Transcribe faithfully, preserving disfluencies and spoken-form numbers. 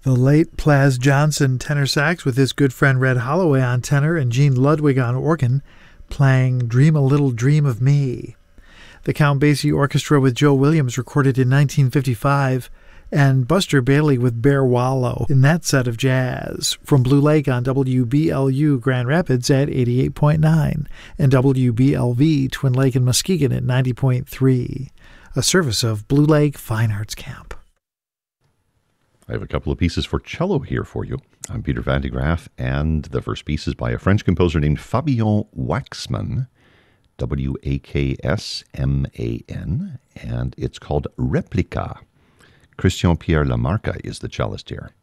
The late Plas Johnson tenor sax with his good friend Red Holloway on tenor and Gene Ludwig on organ, playing Dream a Little Dream of Me. The Count Basie Orchestra with Joe Williams recorded in nineteen fifty-five, and Buster Bailey with Bear Wallow in that set of jazz, from Blue Lake on W B L U Grand Rapids at eighty-eight point nine and W B L V Twin Lake and Muskegon at ninety point three, a service of Blue Lake Fine Arts Camp. I have a couple of pieces for cello here for you. I'm Peter Van de Graaff, and the first piece is by a French composer named Fabien Waxman, W A K S M A N, and it's called Replica. Christian Pierre Lamarca is the cellist here.